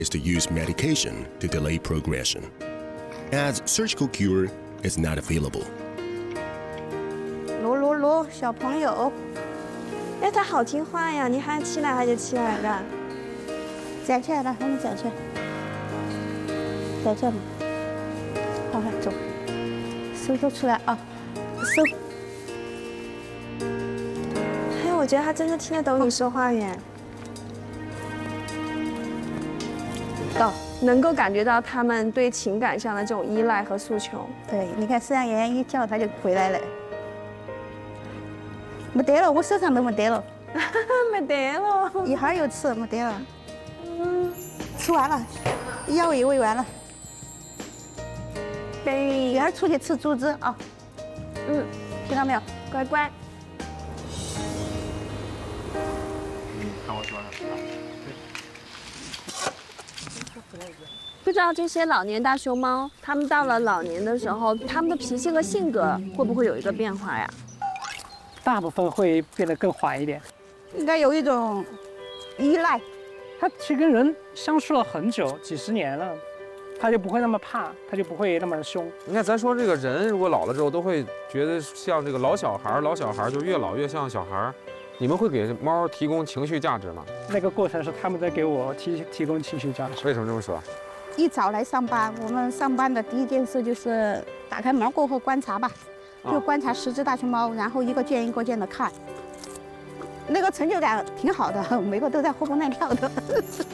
is to use medication to delay progression, as surgical cure is not available. 噜，小朋友，哎，他好听话呀！你喊起来他就起来了。 站起来了，我们站起来，站起来嘛。好，走，手都出来啊，手。 哎，我觉得他真的听得懂你说话耶。能够感觉到他们对情感上的这种依赖和诉求。 对，你看饲养员一叫他就回来了。没得了，我手上都没得了。 没得了， 一会儿又吃，没得了。吃完了，咬一喂完了。 对， 一会儿出去吃竹子啊。听到没有？ 乖乖。 看我说的。 不知道这些老年大熊猫，它们到了老年的时候，它们的脾气和性格会不会有一个变化呀？ 大部分会变得更缓一点。 应该有一种依赖。 它其实跟人相处了很久，几十年了，它就不会那么怕，它就不会那么凶。 你看，咱说这个人如果老了之后，都会觉得像这个老小孩就越老越像小孩。你们会给猫提供情绪价值吗？ 那个过程是他们在给我提供情绪价值。 为什么这么说？ 一早来上班，我们上班的第一件事就是打开门过后观察吧，就观察10只大熊猫，然后一个件一个件的看，那个成就感挺好的，每个都在活蹦乱跳的。